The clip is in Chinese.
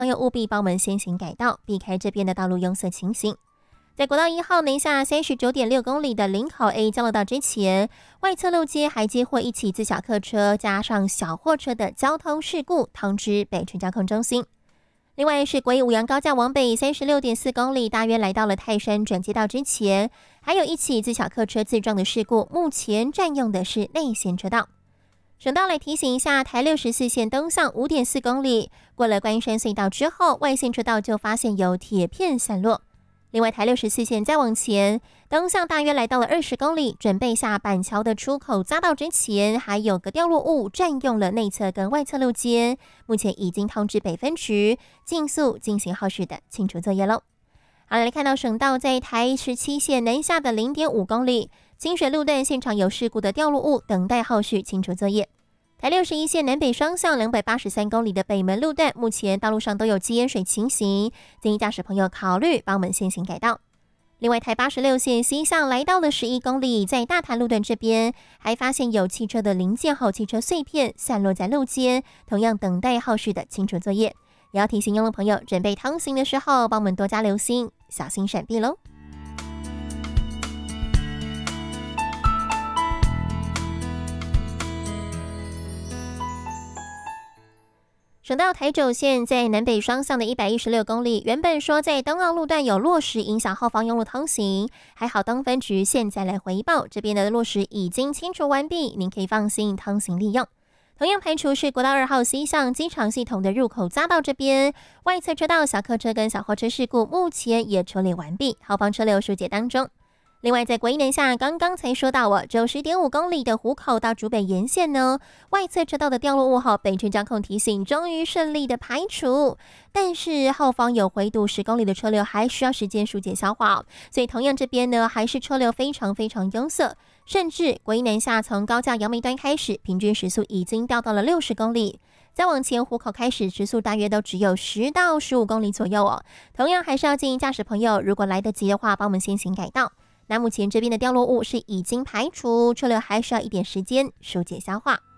朋友务必帮我们先行改道，避开这边的道路拥塞情形。在国道1号南下39.6公里的林口 A 交流道之前，外侧路街还接获一起自小客车加上小货车的交通事故，通知北区交控中心。另外是国一五杨高架往北36.4公里，大约来到了泰山转接道之前，还有一起自小客车自撞的事故，目前占用的是内线车道。省道来提醒一下，台64线东向5.4公里，过了观音山隧道之后，外线车道就发现有铁片散落。另外，台64线再往前，东向大约来到了20公里，准备下板桥的出口匝道之前，还有个掉落物占用了内侧跟外侧路肩，目前已经通知北分局尽速进行后续的清除作业喽。好，来看到省道在台17线南下的0.5公里，清水路段现场有事故的掉落物，等待后续清除作业。台61线南北双向283公里的北门路段，目前道路上都有积淹水情形，建议驾驶朋友考虑帮我们先行改道。另外，台86线西向来到了11公里，在大潭路段这边还发现有汽车的零件和汽车碎片散落在路肩，同样等待后续的清除作业。也要提醒用路朋友准备通行的时候，帮我们多加留心，小心闪避喽。省道台九线在南北双向的116公里，原本说在东澳路段有落石影响后方用路通行，还好东分局现在来回报，这边的落石已经清除完毕，您可以放心通行利用。同样排除是国道2号西向机场系统的入口匝道这边，外侧车道小客车跟小货车事故目前也处理完毕，后方车流疏解当中。另外，在国一南下，刚刚才说到90.5公里的湖口到竹北沿线呢，外侧车道的掉落物后，北区交控提醒终于顺利的排除，但是后方有回堵10公里的车流还需要时间疏解消化，所以同样这边呢还是车流非常拥塞，甚至国一南下从高架杨梅端开始，平均时速已经掉到了60公里。再往前湖口开始，时速大约都只有10到15公里左右哦。同样还是要建议驾驶朋友，如果来得及的话，帮我们先行改道。那目前这边的掉落物是已经排除，车流还需要一点时间疏解消化。